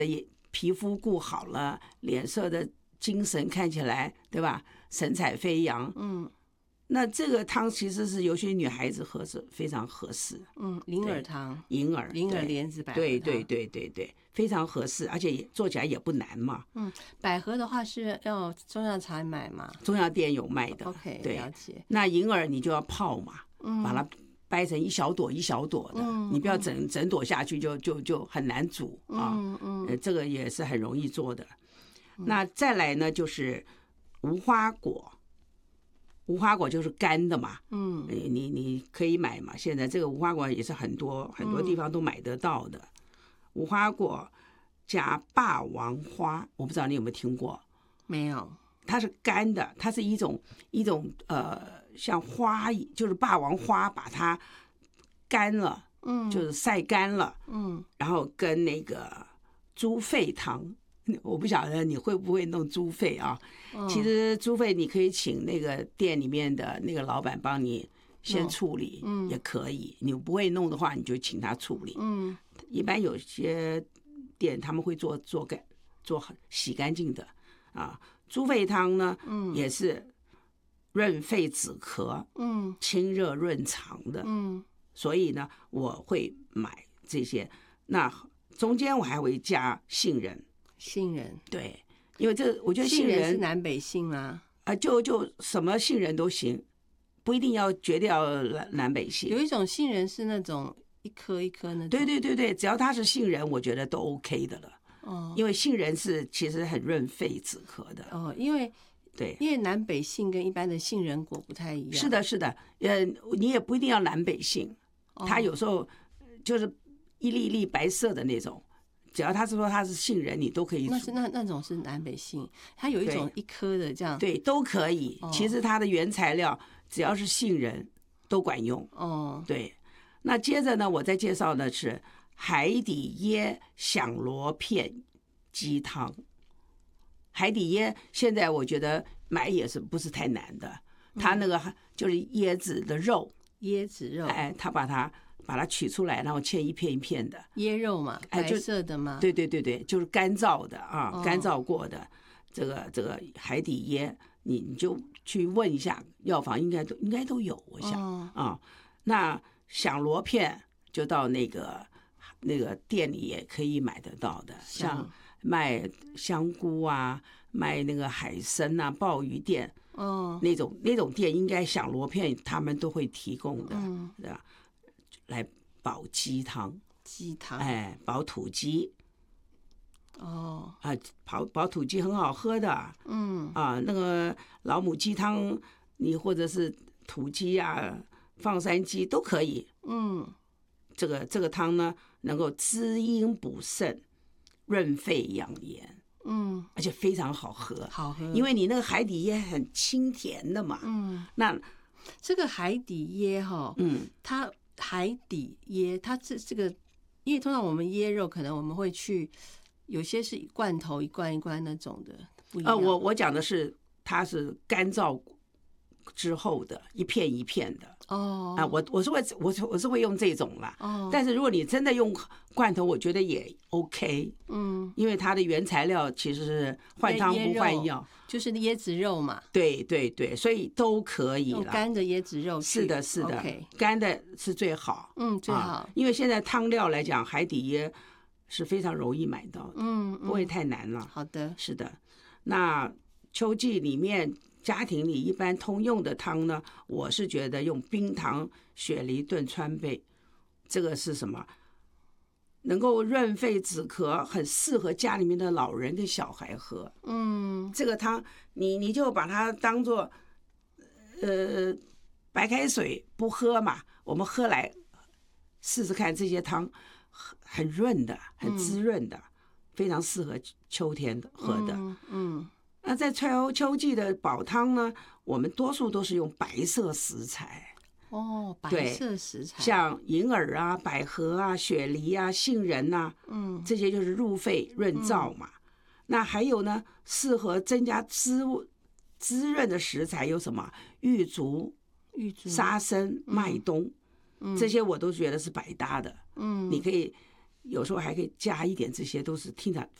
皮肤顾好了，脸色的精神看起来，对吧？神采飞扬。那这个汤其实是有些女孩子喝是非常合适。 银耳汤， 银耳莲子百合汤， 对，非常合适，而且做起来也不难嘛。 百合的话是要中药材买吗？ 中药店有卖的。 OK， 对， 了解。 那银耳你就要泡嘛，把它掰成一小朵一小朵的，你不要整朵下去就很难煮啊。这个也是很容易做的。那再来呢，就是无花果。无花果就是干的嘛，你可以买嘛。现在这个无花果也是很多地方都买得到的。无花果加霸王花，我不知道你有没有听过？ 没有。 它是干的，它是一种像花，就是霸王花，把它干了，就是晒干了，然后跟那个猪肺汤。我不晓得你会不会弄猪肺啊？其实猪肺你可以请那个店里面的那个老板帮你先处理，也可以。你不会弄的话，你就请他处理。一般有些店他们会做洗干净的啊。猪肺汤呢，也是润肺止咳，清热润肠的。所以呢，我会买这些。那中间我还会加杏仁。 杏仁， 对，因为我觉得杏仁是南北杏啊， 就什么杏仁都行，不一定要绝对要南北杏。 有一种杏仁是那种一颗一颗那种。 对，只要它是杏仁，我觉得都 OK 的了。因为杏仁是其实很润肺止咳的。 因为南北杏跟一般的杏仁果不太一样。 是的，你也不一定要南北杏，它有时候就是一粒一粒白色的那种。只要他是说他是杏仁，你都可以煮。 那种是南北杏，它有一种一颗的这样。 对，都可以。其实它的原材料只要是杏仁都管用。对。那接着呢，我再介绍的是海底椰响螺片鸡汤。海底椰现在我觉得买也是不是太难的，它那个就是椰子的肉，它把它取出来，然后切一片一片的椰肉嘛，白色的嘛。 对，就是干燥的啊，干燥过的这个海底椰，你就去问一下药房，应该都有，我想啊。那响螺片就到那个店里也可以买得到的，像卖香菇啊，卖那个海参啊，鲍鱼店，那种店应该响螺片他们都会提供的，对吧？来煲鸡汤，煲土鸡。煲土鸡很好喝的。那个老母鸡汤，你或者是土鸡啊、放山鸡都可以。这个汤呢，能够滋阴补肾、润肺养颜。而且非常好喝，因为你那个海底椰很清甜的嘛。那这个海底椰它海底椰，它这个，因为通常我们椰肉可能我们会去，有些是罐头一罐一罐那种的，不一样。 我讲的是它是干燥之后的一片一片的。我是会用这种啦。但是如果你真的用罐头，我觉得也 OK。因为它的原材料其实是换汤不换药， 就是椰子肉嘛。 对，所以都可以了。 干的椰子肉是的，干的是最好。 最好。 因为现在汤料来讲，海底椰是非常容易买到的，不会太难了。 好的， 是的。那秋季里面家庭里一般通用的汤呢，我是觉得用冰糖雪梨炖川贝，这个是什么？能够润肺止咳，很适合家里面的老人跟小孩喝。这个汤你就把它当做白开水不喝嘛，我们喝来试试看，这些汤很润的，很滋润的，非常适合秋天的喝的。那在秋季的煲汤呢，我们多数都是用白色食材。 白色食材， 像银耳啊、百合啊、雪梨啊、杏仁啊，这些就是入肺润燥嘛。那还有呢，适合增加滋润的食材有什么？玉竹、沙参、麦冬，这些我都觉得是百搭的。你可以有时候还可以加一点，这些都是听着